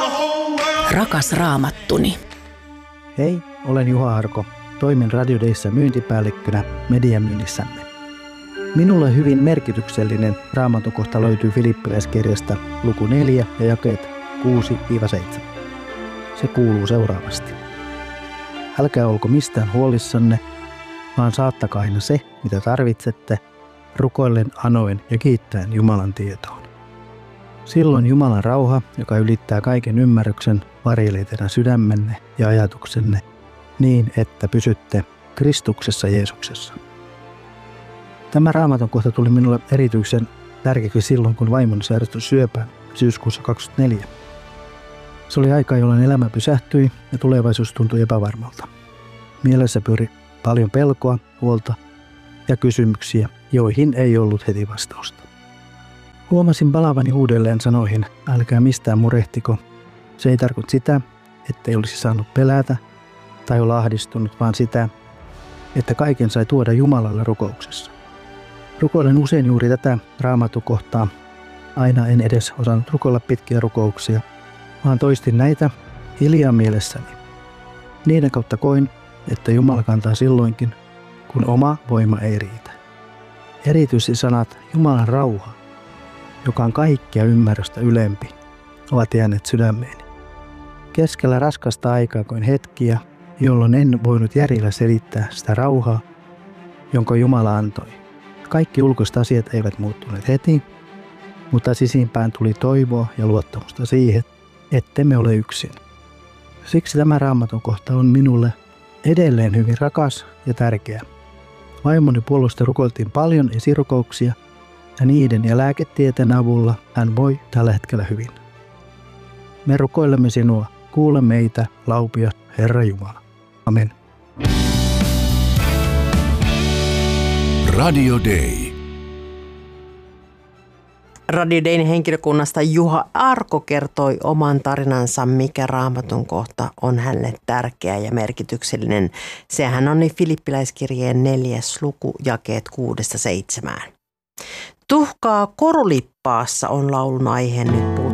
Rakas Raamattuni. Hei, olen Juha Arko. Toimin Radio Dayssä myyntipäällikkönä mediamyynnissämme. Minulle hyvin merkityksellinen Raamatun kohta löytyy Filippiläiskirjasta luku 4 ja jakeet 6-7. Se kuuluu seuraavasti. Älkää olko mistään huolissanne, vaan saattakaa aina se, mitä tarvitsette, rukoillen, anoen ja kiittäen Jumalan tietoon. Silloin Jumalan rauha, joka ylittää kaiken ymmärryksen, varjelee teidän sydämenne ja ajatuksenne niin, että pysytte Kristuksessa Jeesuksessa. Tämä Raamatun kohta tuli minulle erityisen tärkeäksi silloin, kun vaimoni sairastui syöpään syyskuussa 2024. Se oli aika, jolloin elämä pysähtyi ja tulevaisuus tuntui epävarmalta. Mielessä pyöri paljon pelkoa, huolta ja kysymyksiä, joihin ei ollut heti vastausta. Huomasin palavani uudelleen sanoihin, älkää mistään murehtiko. Se ei tarkoita sitä, ettei olisi saanut pelätä tai olla ahdistunut, vaan sitä, että kaiken sai tuoda Jumalalle rukouksessa. Rukoilen usein juuri tätä Raamatukohtaa. Aina en edes osannut rukoilla pitkiä rukouksia, vaan toistin näitä hiljaa mielessäni. Niiden kautta koin, että Jumala kantaa silloinkin, kun oma voima ei riitä. Erityisesti sanat Jumalan rauha, joka on kaikkia ymmärrystä ylempi, ovat jääneet sydämeeni. Keskellä raskasta aikaa koin hetkiä, jolloin en voinut järjellä selittää sitä rauhaa, jonka Jumala antoi. Kaikki ulkoiset asiat eivät muuttuneet heti, mutta sisimpään tuli toivoa ja luottamusta siihen, ettemme ole yksin. Siksi tämä Raamatun kohta on minulle edelleen hyvin rakas ja tärkeä. Vaimoni puolesta rukoiltiin paljon esirukouksia ja niiden ja lääketieteen avulla hän voi tällä hetkellä hyvin. Me rukoilemme sinua, kuule meitä, laupia Herra Jumala. Amen. Radio Day. Radio Dayn henkilökunnasta Juha Arko kertoi oman tarinansa, mikä Raamatun kohta on hänelle tärkeä ja merkityksellinen. Sehän on Filippiläiskirjeen 4. luku, jakeet 6-7. Tuhkaa korulippaassa on laulun aihe. Nyt